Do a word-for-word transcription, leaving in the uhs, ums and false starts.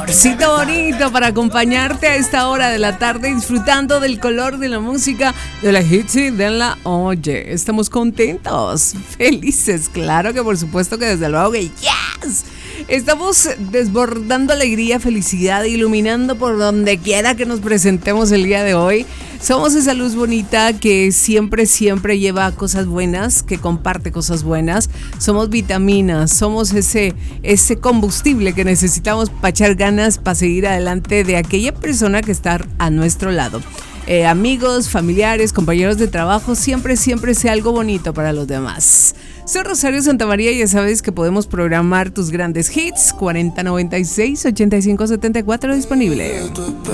Colorcito bonito para acompañarte a esta hora de la tarde disfrutando del color de la música de la hits y de la oye. Estamos contentos, felices, claro que por supuesto que desde luego que yes. Estamos desbordando alegría, felicidad, iluminando por donde quiera que nos presentemos el día de hoy. Somos esa luz bonita que siempre, siempre lleva cosas buenas, que comparte cosas buenas. Somos vitaminas, somos ese, ese combustible que necesitamos para echar ganas, para seguir adelante de aquella persona que está a nuestro lado. Eh, amigos, familiares, compañeros de trabajo, siempre, siempre sea algo bonito para los demás. Soy Rosario Santamaría y ya sabes que podemos programar tus grandes hits. Cuarenta noventa y seis ochenta y cinco setenta y cuatro disponible.